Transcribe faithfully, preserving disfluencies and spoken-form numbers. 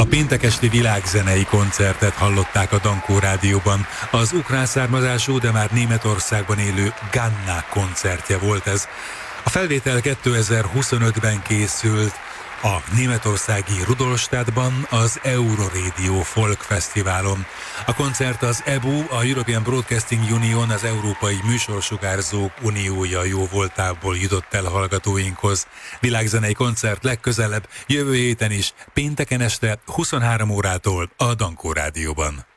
péntek esti világzenei koncertet hallották a Dankó Rádióban. Az ukrán származású, de már Németországban élő Ganna koncertje volt ez. A felvétel kétezer-huszonötben készült a németországi Rudolstadtban, az Euroradio Folk Fesztiválon. A koncert az E B U, a European Broadcasting Union, az Európai Műsorsugárzók Uniója jóvoltából jutott el hallgatóinkhoz. Világzenei koncert legközelebb, jövő héten is, pénteken este huszonhárom órától a Dankó Rádióban.